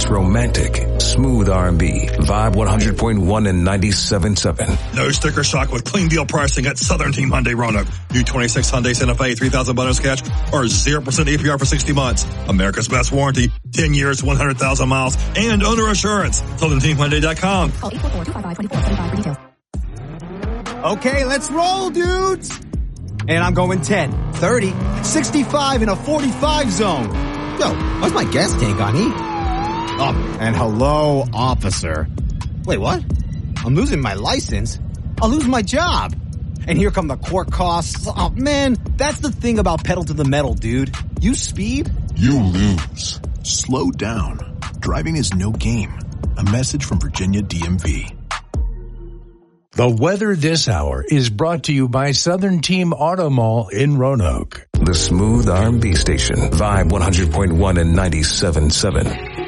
romantic, smooth R&B. Vibe 100.1 and 97.7. No sticker shock with clean deal pricing at Southern Team Hyundai Roanoke. New 26 Hyundai Santa Fe, $3,000 bonus cash, or 0% APR for 60 months. America's best warranty, 10 years, 100,000 miles, and owner assurance. SouthernTeamHyundai.com. Call 844-255-2475 for details. Okay, let's roll, dudes. And I'm going 10, 30, 65 in a 45 zone. Yo, why's my gas tank on E? Oh, and hello, officer. Wait, what? I'm losing my license. I'll lose my job. And here come the court costs. Oh, man, that's the thing about pedal to the metal, dude. You speed, you lose. Slow down. Driving is no game. A message from Virginia DMV. The weather this hour is brought to you by Southern Team Auto Mall in Roanoke. The smooth R&B station. Vibe 100.1 and 97.7.